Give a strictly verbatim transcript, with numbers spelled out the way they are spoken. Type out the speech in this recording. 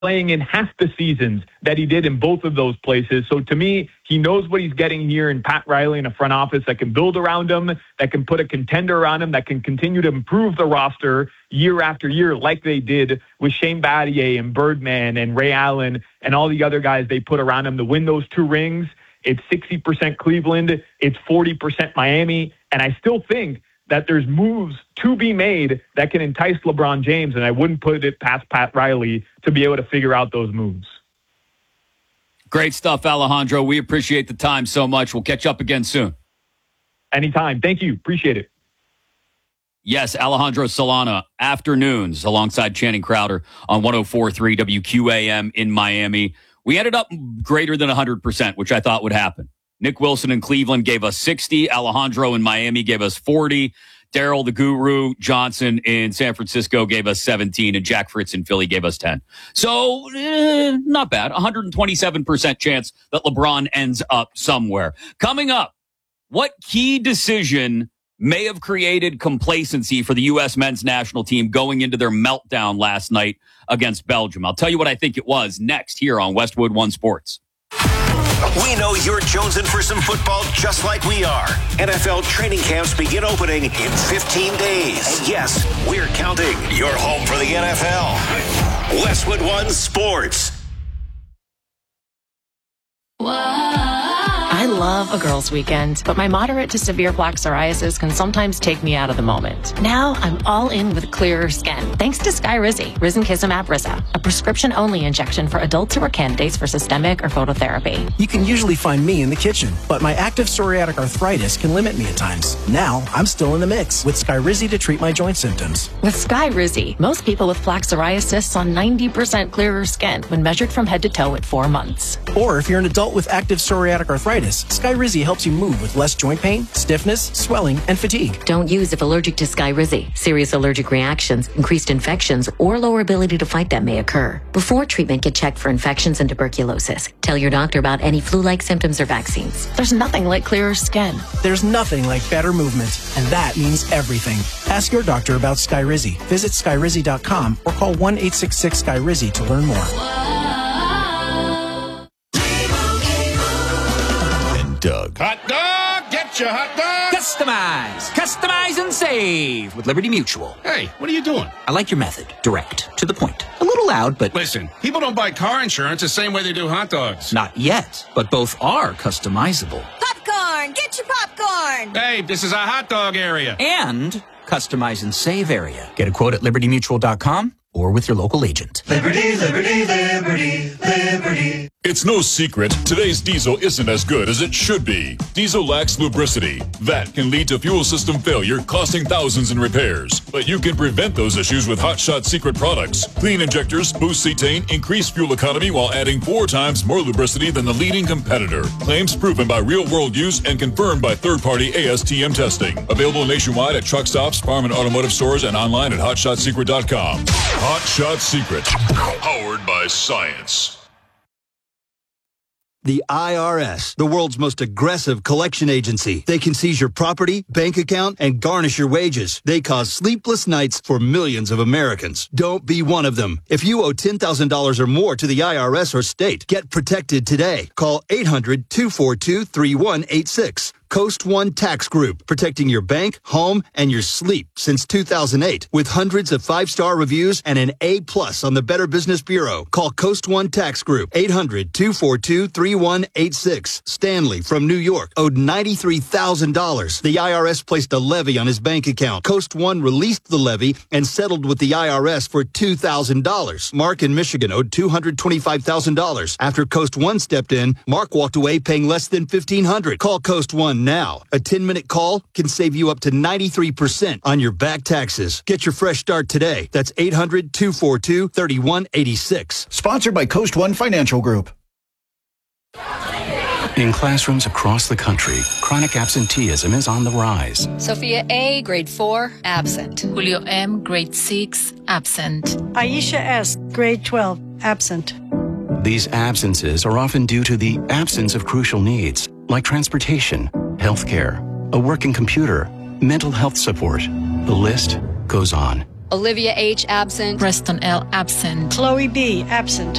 playing in half the seasons that he did in both of those places. So to me, he knows what he's getting here in Pat Riley in a front office that can build around him, that can put a contender around him, that can continue to improve the roster year after year like they did with Shane Battier and Birdman and Ray Allen and all the other guys they put around him to win those two rings. It's sixty percent Cleveland, it's forty percent Miami, and I still think that there's moves to be made that can entice LeBron James, and I wouldn't put it past Pat Riley to be able to figure out those moves. Great stuff, Alejandro. We appreciate the time so much. We'll catch up again soon. Anytime. Thank you. Appreciate it. Yes, Alejandro Solana, afternoons alongside Channing Crowder on one oh four point three W Q A M in Miami. We ended up greater than one hundred percent, which I thought would happen. Nick Wilson in Cleveland gave us sixty. Alejandro in Miami gave us forty. Daryl the Guru Johnson in San Francisco gave us seventeen. And Jack Fritz in Philly gave us ten. So, eh, not bad. one hundred twenty-seven percent chance that LeBron ends up somewhere. Coming up, what key decision may have created complacency for the U S men's national team going into their meltdown last night against Belgium? I'll tell you what I think it was next here on Westwood One Sports. We know you're jonesing for some football just like we are. N F L training camps begin opening in fifteen days. And yes, we're counting. You're home for the N F L. Westwood One Sports. I love a girls' weekend, but my moderate to severe plaque psoriasis can sometimes take me out of the moment. Now I'm all in with clearer skin, thanks to Skyrizi, Risankizumab Risa, a prescription-only injection for adults who are candidates for systemic or phototherapy. You can usually find me in the kitchen, but my active psoriatic arthritis can limit me at times. Now I'm still in the mix with Skyrizi to treat my joint symptoms. With Skyrizi, most people with plaque psoriasis saw ninety percent clearer skin when measured from head to toe at four months. Or if you're an adult with active psoriatic arthritis, Skyrizi helps you move with less joint pain, stiffness, swelling, and fatigue. Don't use if allergic to Skyrizi. Serious allergic reactions, increased infections, or lower ability to fight them may occur. Before treatment, get checked for infections and tuberculosis. Tell your doctor about any flu-like symptoms or vaccines. There's nothing like clearer skin. There's nothing like better movement, and that means everything. Ask your doctor about Skyrizi. Visit Skyrizi dot com or call one eight six six Skyrizi to learn more. Doug. Hot dog! Get your hot dog! Customize! Customize and save with Liberty Mutual. Hey, what are you doing? I like your method. Direct. To the point. A little loud, but... Listen, people don't buy car insurance the same way they do hot dogs. Not yet, but both are customizable. Popcorn! Get your popcorn! Hey, this is a hot dog area. And customize and save area. Get a quote at Liberty Mutual dot com or with your local agent. Liberty, Liberty, Liberty, Liberty. It's no secret, today's diesel isn't as good as it should be. Diesel lacks lubricity. That can lead to fuel system failure, costing thousands in repairs. But you can prevent those issues with Hot Shot Secret products. Clean injectors, boost cetane, increase fuel economy while adding four times more lubricity than the leading competitor. Claims proven by real-world use and confirmed by third-party A S T M testing. Available nationwide at truck stops, farm and automotive stores, and online at hot shot secret dot com. Hot Shot Secret, powered by science. The I R S, the world's most aggressive collection agency. They can seize your property, bank account, and garnish your wages. They cause sleepless nights for millions of Americans. Don't be one of them. If you owe ten thousand dollars or more to the I R S or state, get protected today. Call eight hundred, two four two, three one eight six. Coast One Tax Group, protecting your bank, home, and your sleep since two thousand eight. With hundreds of five-star reviews and an A plus on the Better Business Bureau. Call Coast One Tax Group, eight hundred, two four two, three one eight six. Stanley from New York owed ninety-three thousand dollars. The I R S placed a levy on his bank account. Coast One released the levy and settled with the I R S for two thousand dollars. Mark in Michigan owed two hundred twenty-five thousand dollars. After Coast One stepped in, Mark walked away paying less than fifteen hundred dollars. Call Coast One now. A ten-minute call can save you up to ninety-three percent on your back taxes. Get your fresh start today. That's eight hundred, two four two, three one eight six. Sponsored by Coast One Financial Group. In classrooms across the country, chronic absenteeism is on the rise. Sophia A., grade four, absent. Julio M., grade six, absent. Aisha S., grade twelve, absent. These absences are often due to the absence of crucial needs, like transportation, healthcare, a working computer, mental health support. The list goes on. Olivia H. absent. Preston L. absent. Chloe B. absent.